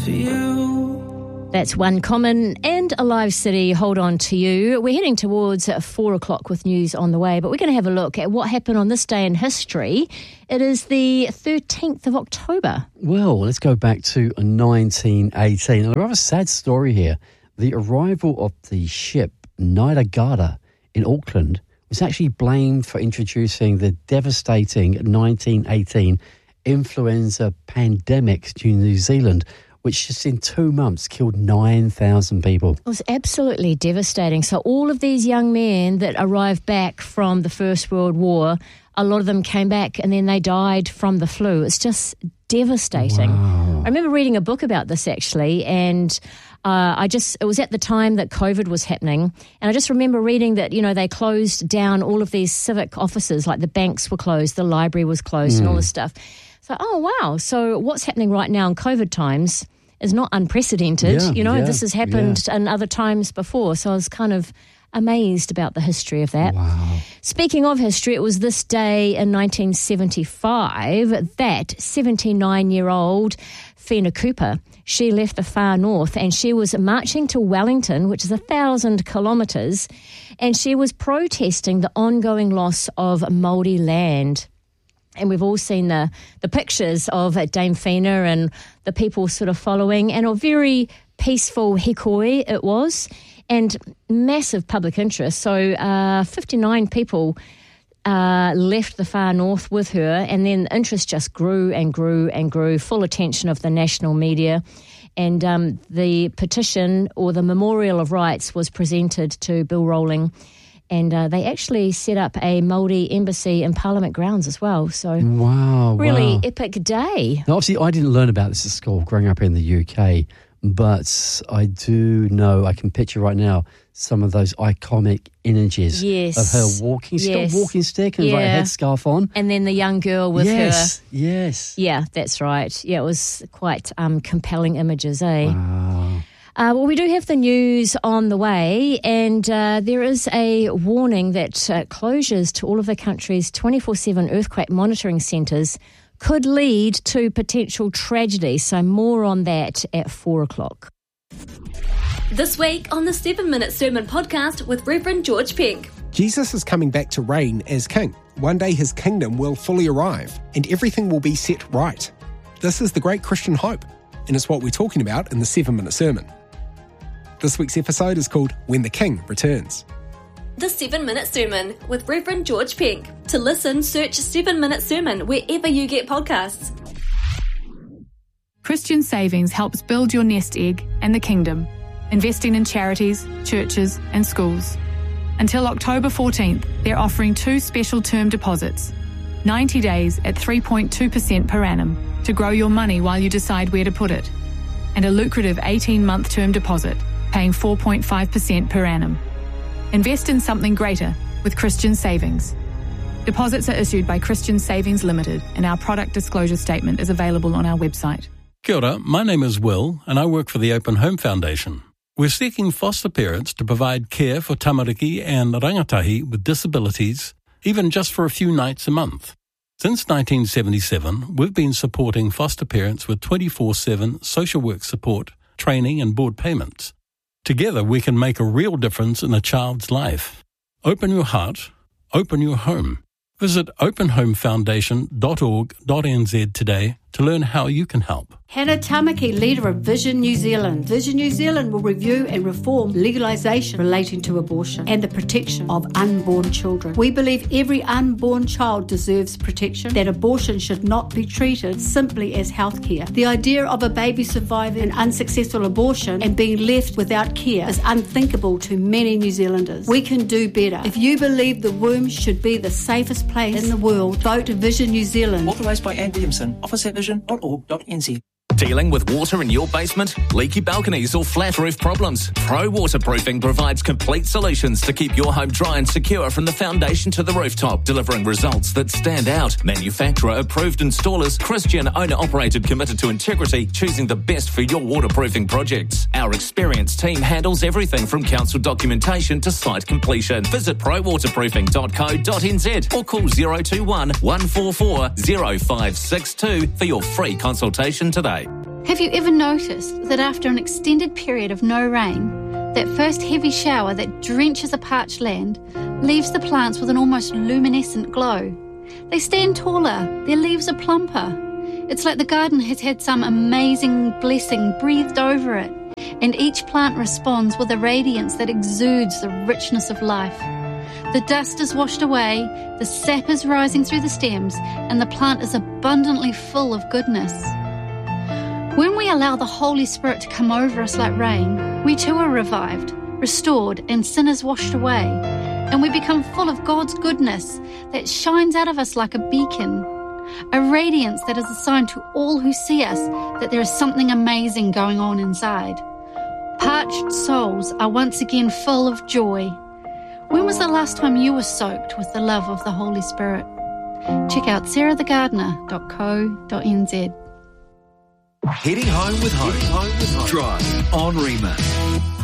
to you. That's One Common and Alive City, Hold On To You. We're heading towards 4 o'clock with news on the way, but we're going to have a look at what happened on this day in history. It is the 13th of October. Well, let's go back to 1918. A rather sad story here. The arrival of the ship Niagara in Auckland was actually blamed for introducing the devastating 1918 influenza pandemic to New Zealand, which just in 2 months killed 9,000 people. It was absolutely devastating. So all of these young men that arrived back from the First World War, a lot of them came back and then they died from the flu. It's just devastating. Wow. I remember reading a book about this actually, and it was at the time that COVID was happening, and I just remember reading that, you know, they closed down all of these civic offices, like the banks were closed, the library was closed and all this stuff. So, oh, wow. So what's happening right now in COVID times is not unprecedented. This has happened in other times before. So I was kind of amazed about the history of that. Wow. Speaking of history, it was this day in 1975 that 79-year-old Fiona Cooper, she left the far north and she was marching to Wellington, which is 1,000 kilometres, and she was protesting the ongoing loss of Māori land. And we've all seen the pictures of Dame Fiona and the people sort of following, and a very peaceful hikoi it was, and massive public interest. So 59 people left the far north with her, and then interest just grew and grew and grew, full attention of the national media. And the petition, or the Memorial of Rights, was presented to Bill Rowling. And they actually set up a Māori embassy in Parliament grounds as well. So, really epic day. Now, obviously, I didn't learn about this at school growing up in the UK, but I do know, I can picture right now some of those iconic images of her walking. She's got a walking stick and like a headscarf on. And then the young girl with her. Yes. Yeah, that's right. Yeah, it was quite compelling images, eh? Wow. Well, we do have the news on the way, and there is a warning that closures to all of the country's 24/7 earthquake monitoring centres could lead to potential tragedy. So more on that at 4 o'clock. This week on the 7-Minute Sermon Podcast with Reverend George Pink. Jesus is coming back to reign as king. One day his kingdom will fully arrive and everything will be set right. This is the great Christian hope, and it's what we're talking about in the 7-Minute Sermon. This week's episode is called When the King Returns. The 7-Minute Sermon with Reverend George Pink. To listen, search 7-Minute Sermon wherever you get podcasts. Christian Savings helps build your nest egg and the kingdom, investing in charities, churches and schools. Until October 14th, they're offering 2 special term deposits, 90 days at 3.2% per annum to grow your money while you decide where to put it, and a lucrative 18-month term deposit paying 4.5% per annum. Invest in something greater with Christian Savings. Deposits are issued by Christian Savings Limited, and our product disclosure statement is available on our website. Kia ora, my name is Will and I work for the Open Home Foundation. We're seeking foster parents to provide care for tamariki and rangatahi with disabilities, even just for a few nights a month. Since 1977, we've been supporting foster parents with 24/7 social work support, training and board payments. Together we can make a real difference in a child's life. Open your heart, open your home. Visit openhomefoundation.org.nz today to learn how you can help. Hannah Tamaki, leader of Vision New Zealand. Vision New Zealand will review and reform legalisation relating to abortion and the protection of unborn children. We believe every unborn child deserves protection, that abortion should not be treated simply as healthcare. The idea of a baby surviving an unsuccessful abortion and being left without care is unthinkable to many New Zealanders. We can do better. If you believe the womb should be the safest place in the world, vote Vision New Zealand. Authorised by Anne Williamson, office at vision.org.nz. Dealing with water in your basement, leaky balconies or flat roof problems? Pro Waterproofing provides complete solutions to keep your home dry and secure from the foundation to the rooftop, delivering results that stand out. Manufacturer approved installers, Christian owner operated, committed to integrity, choosing the best for your waterproofing projects. Our experienced team handles everything from council documentation to site completion. Visit prowaterproofing.co.nz or call 021 144 0562 for your free consultation today. Have you ever noticed that after an extended period of no rain, that first heavy shower that drenches a parched land leaves the plants with an almost luminescent glow? They stand taller, their leaves are plumper. It's like the garden has had some amazing blessing breathed over it, and each plant responds with a radiance that exudes the richness of life. The dust is washed away, the sap is rising through the stems, and the plant is abundantly full of goodness. When we allow the Holy Spirit to come over us like rain, we too are revived, restored, and sin is washed away, and we become full of God's goodness that shines out of us like a beacon, a radiance that is a sign to all who see us that there is something amazing going on inside. Parched souls are once again full of joy. When was the last time you were soaked with the love of the Holy Spirit? Check out sarahthegardener.co.nz. Heading home with Hope. Drive on Rema.